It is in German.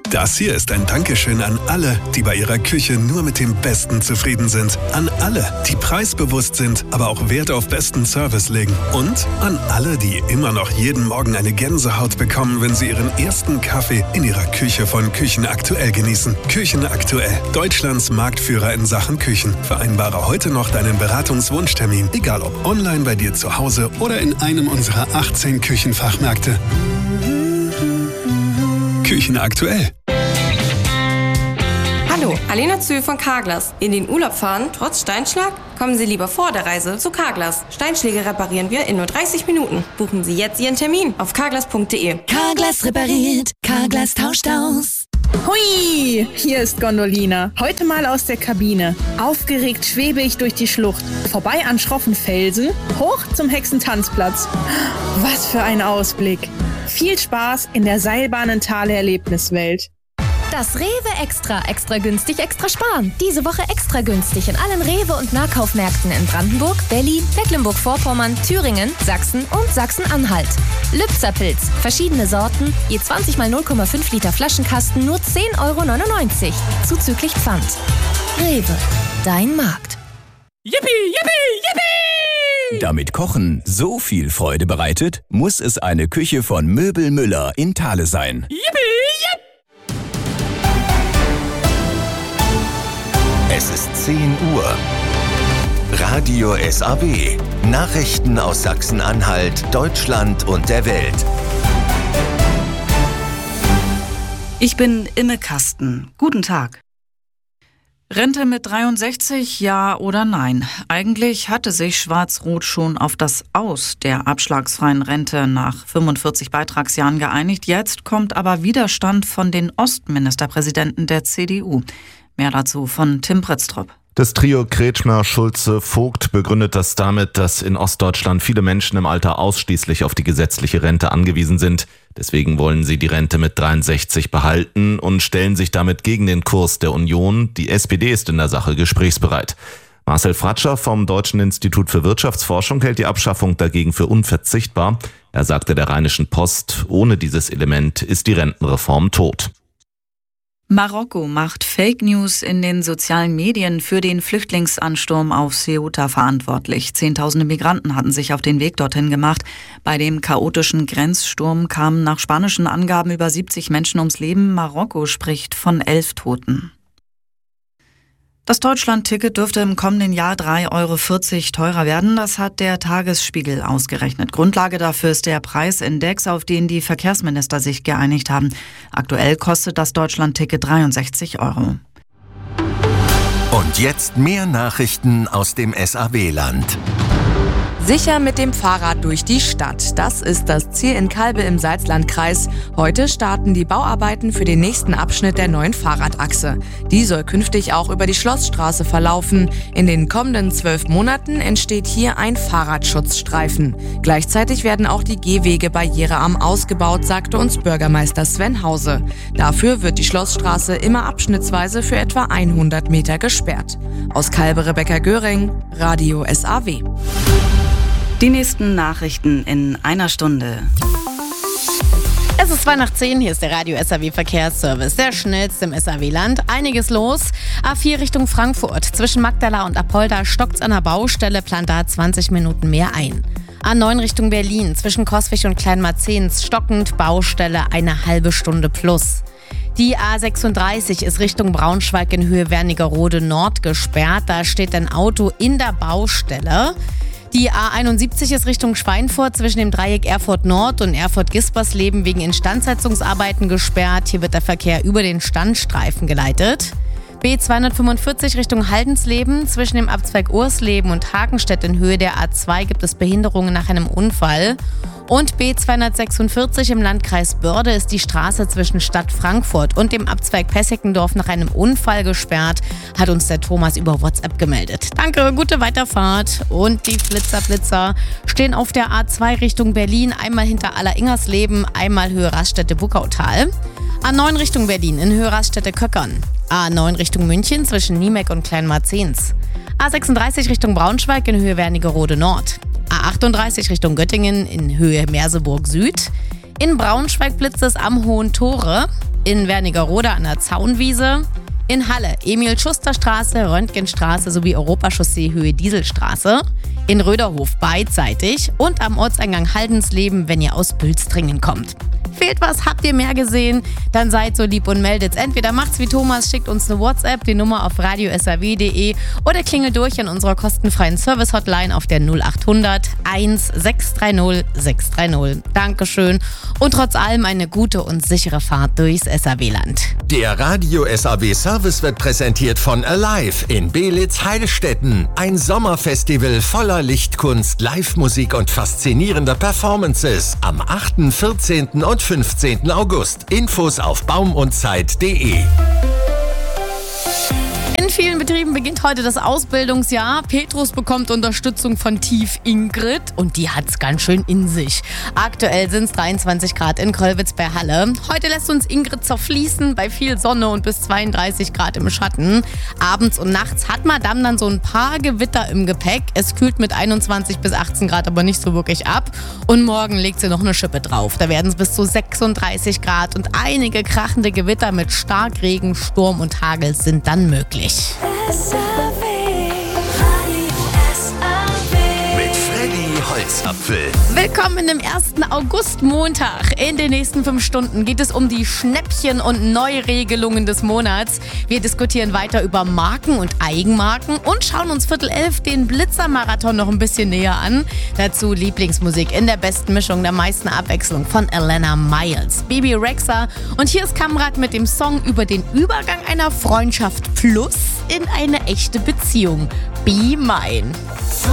Das hier ist ein Dankeschön an alle, die bei ihrer Küche nur mit dem Besten zufrieden sind. An alle, die preisbewusst sind, aber auch Wert auf besten Service legen. Und an alle, die immer noch jeden Morgen eine Gänsehaut bekommen, wenn sie ihren ersten Kaffee in ihrer Küche von Küchenaktuell genießen. Küchenaktuell, Deutschlands Marktführer in Sachen Küchen. Vereinbare heute noch deinen Beratungswunschtermin, egal ob online bei dir zu Hause oder in einem unserer 18 Küchenfachmärkte. Küchenaktuell. Hallo, Alena Zühl von Carglass. In den Urlaub fahren, trotz Steinschlag? Kommen Sie lieber vor der Reise zu Carglass. Steinschläge reparieren wir in nur 30 Minuten. Buchen Sie jetzt Ihren Termin auf carglass.de. Carglass repariert, Carglass tauscht aus. Hui, hier ist Gondolina. Heute mal aus der Kabine. Aufgeregt schwebe ich durch die Schlucht. Vorbei an schroffen Felsen, hoch zum Hexentanzplatz. Was für ein Ausblick. Viel Spaß in der Seilbahnentale-Erlebniswelt. Das Rewe Extra günstig, extra sparen. Diese Woche extra günstig in allen Rewe- und Nahkaufmärkten in Brandenburg, Berlin, Mecklenburg-Vorpommern, Thüringen, Sachsen und Sachsen-Anhalt. Lübzerpilz, verschiedene Sorten, je 20 mal 0,5 Liter Flaschenkasten, nur 10,99 €, zuzüglich Pfand. Rewe, dein Markt. Yippie, yippie, yippie! Damit Kochen so viel Freude bereitet, muss es eine Küche von Möbel Müller in Thale sein. Yippie, yippie! Es ist 10 Uhr. Radio SAW. Nachrichten aus Sachsen-Anhalt, Deutschland und der Welt. Ich bin Imme Kasten. Guten Tag. Rente mit 63, ja oder nein? Eigentlich hatte sich Schwarz-Rot schon auf das Aus der abschlagsfreien Rente nach 45 Beitragsjahren geeinigt. Jetzt kommt aber Widerstand von den Ostministerpräsidenten der CDU. Mehr dazu von Tim Pritztrup. Das Trio Kretschmer, Schulze, Vogt begründet das damit, dass in Ostdeutschland viele Menschen im Alter ausschließlich auf die gesetzliche Rente angewiesen sind. Deswegen wollen sie die Rente mit 63 behalten und stellen sich damit gegen den Kurs der Union. Die SPD ist in der Sache gesprächsbereit. Marcel Fratscher vom Deutschen Institut für Wirtschaftsforschung hält die Abschaffung dagegen für unverzichtbar. Er sagte der Rheinischen Post, ohne dieses Element ist die Rentenreform tot. Marokko macht Fake News in den sozialen Medien für den Flüchtlingsansturm auf Ceuta verantwortlich. Zehntausende Migranten hatten sich auf den Weg dorthin gemacht. Bei dem chaotischen Grenzsturm kamen nach spanischen Angaben über 70 Menschen ums Leben. Marokko spricht von 11 Toten. Das Deutschland-Ticket dürfte im kommenden Jahr 3,40 € teurer werden. Das hat der Tagesspiegel ausgerechnet. Grundlage dafür ist der Preisindex, auf den die Verkehrsminister sich geeinigt haben. Aktuell kostet das Deutschland-Ticket 63 €. Und jetzt mehr Nachrichten aus dem SAW-Land. Sicher mit dem Fahrrad durch die Stadt. Das ist das Ziel in Calbe im Salzlandkreis. Heute starten die Bauarbeiten für den nächsten Abschnitt der neuen Fahrradachse. Die soll künftig auch über die Schlossstraße verlaufen. In den kommenden 12 Monaten entsteht hier ein Fahrradschutzstreifen. Gleichzeitig werden auch die Gehwege barrierearm ausgebaut, sagte uns Bürgermeister Sven Hause. Dafür wird die Schlossstraße immer abschnittsweise für etwa 100 Meter gesperrt. Aus Calbe Rebecca Göring, Radio SAW. Die nächsten Nachrichten in einer Stunde. Es ist 10:02, hier ist der Radio SAW Verkehrsservice, der schnellste im SAW-Land. Einiges los. A4 Richtung Frankfurt. Zwischen Magdala und Apolda stockt's an der Baustelle, plant da 20 Minuten mehr ein. A9 Richtung Berlin. Zwischen Coswig und Kleinmarzens stockend, Baustelle eine halbe Stunde plus. Die A36 ist Richtung Braunschweig in Höhe Wernigerode Nord gesperrt. Da steht ein Auto in der Baustelle. Die A71 ist Richtung Schweinfurt zwischen dem Dreieck Erfurt Nord und Erfurt-Gispersleben wegen Instandsetzungsarbeiten gesperrt. Hier wird der Verkehr über den Standstreifen geleitet. B245 Richtung Haldensleben. Zwischen dem Abzweig Ursleben und Hakenstedt in Höhe der A2 gibt es Behinderungen nach einem Unfall. Und B246 im Landkreis Börde ist die Straße zwischen Stadt Frankfurt und dem Abzweig Pessickendorf nach einem Unfall gesperrt, hat uns der Thomas über WhatsApp gemeldet. Danke, gute Weiterfahrt. Und die Flitzer stehen auf der A2 Richtung Berlin, einmal hinter Alleringersleben, einmal Höhe Raststätte-Buckautal. A9 Richtung Berlin in Höhe Raststätte-Köckern. A9 Richtung München zwischen Niemek und Kleinmarzens. A36 Richtung Braunschweig in Höhe Wernigerode Nord. A38 Richtung Göttingen in Höhe Merseburg Süd. In Braunschweig blitzt es am Hohen Tore. in Wernigerode an der Zaunwiese. In Halle Emil-Schuster-Straße, Röntgenstraße sowie Europachaussee Höhe Dieselstraße. In Röderhof beidseitig und am Ortseingang Haldensleben, wenn ihr aus Bülstringen kommt. Fehlt was, habt ihr mehr gesehen? Dann seid so lieb und meldet's. Entweder macht's wie Thomas, schickt uns eine WhatsApp, die Nummer auf radio.saw.de oder klingelt durch an unserer kostenfreien Service-Hotline auf der 0800 1630 630. Dankeschön und trotz allem eine gute und sichere Fahrt durchs SAW-Land. Der Radio SAW Service wird präsentiert von Alive in Beelitz-Heilstätten. Ein Sommerfestival voller Lichtkunst, Live-Musik und faszinierender Performances. Am 8., 14. und 15. August. Infos auf baumundzeit.de. In vielen Betrieben beginnt heute das Ausbildungsjahr. Petrus bekommt Unterstützung von Tief Ingrid und die hat's ganz schön in sich. Aktuell sind's 23 Grad in Kröllwitz bei Halle. Heute lässt uns Ingrid zerfließen bei viel Sonne und bis 32 Grad im Schatten. Abends und nachts hat Madame dann so ein paar Gewitter im Gepäck. Es kühlt mit 21 bis 18 Grad aber nicht so wirklich ab. Und morgen legt sie noch eine Schippe drauf. Da werden es bis zu 36 Grad und einige krachende Gewitter mit Starkregen, Sturm und Hagel sind dann möglich. Mit Freddy Holzapfel. Willkommen in dem 1. August-Montag. In den nächsten 5 Stunden geht es um die Schnäppchen und Neuregelungen des Monats. Wir diskutieren weiter über Marken und Eigenmarken und schauen uns 10:15 den Blitzer-Marathon noch ein bisschen näher an. Dazu Lieblingsmusik in der besten Mischung der meisten Abwechslung von Alana Miles, Bibi Rexha und hier ist Kamrat mit dem Song über den Übergang einer Freundschaft plus in eine echte Beziehung. Be Mine.